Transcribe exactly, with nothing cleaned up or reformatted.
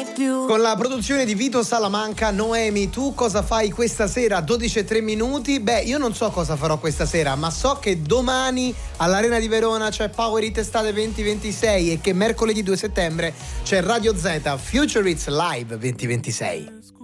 più. Con la produzione di Vito Salamanca. Noemi, tu cosa fai questa sera? dodici e tre minuti. Beh, io non so cosa farò questa sera, ma so che domani all'Arena di Verona c'è Power Hit Estate venti ventisei e che mercoledì due settembre c'è Radio Z Future Hits Live venti ventisei.